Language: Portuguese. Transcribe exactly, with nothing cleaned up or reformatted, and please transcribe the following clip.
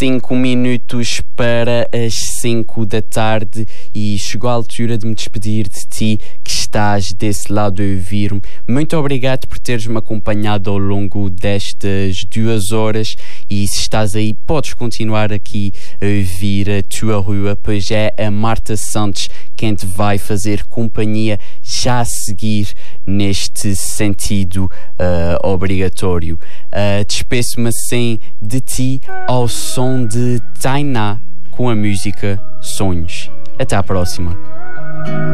cinco minutos para as cinco da tarde e chegou a altura de me despedir de ti que estás desse lado a ouvir-me. Muito obrigado por teres-me acompanhado ao longo destas duas horas e se estás aí podes continuar aqui a ouvir a tua rua, pois é a Marta Santos quem te vai fazer companhia já a seguir neste sentido uh, obrigatório. Uh, despeço-me assim de ti ao som de Tainá com a música Sonhos. Até à próxima.